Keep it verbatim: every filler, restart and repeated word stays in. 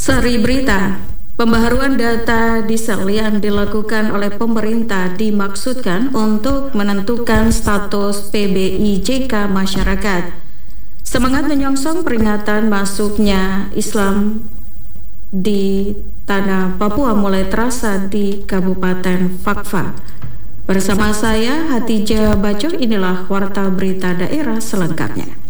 Seri berita, pembaharuan data diesel yang dilakukan oleh pemerintah dimaksudkan untuk menentukan status P B I J K masyarakat. Semangat menyongsong peringatan masuknya Islam di tanah Papua mulai terasa di Kabupaten Fakfak. Bersama saya Hatijah Bacok, inilah Warta Berita Daerah selengkapnya.